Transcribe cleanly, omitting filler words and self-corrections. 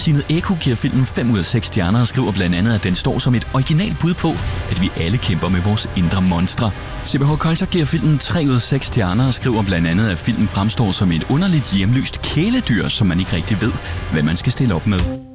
Magasinet Ekko giver filmen 5 ud af 6 stjerner og skriver blandt andet, at den står som et originalt bud på, at vi alle kæmper med vores indre monstre. CBH Culture giver filmen 3 ud af 6 stjerner og skriver blandt andet, at filmen fremstår som et underligt hjemlyst kæledyr, som man ikke rigtig ved, hvad man skal stille op med.